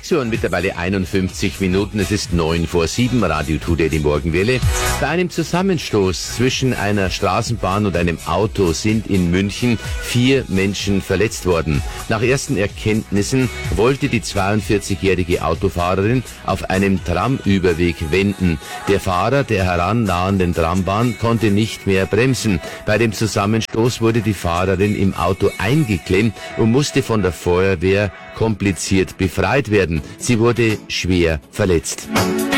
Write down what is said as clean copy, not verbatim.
6 Uhr und mittlerweile 51 Minuten. Es ist 6:09, Radio Today, die Morgenwelle. Bei einem Zusammenstoß zwischen einer Straßenbahn und einem Auto sind in München 4 Menschen verletzt worden. Nach ersten Erkenntnissen wollte die 42-jährige Autofahrerin auf einem Tramüberweg wenden. Der Fahrer der herannahenden Trambahn konnte nicht mehr bremsen. Bei dem Zusammenstoß wurde die Fahrerin im Auto eingeklemmt und musste von der Feuerwehr kompliziert befreit werden. Sie wurde schwer verletzt.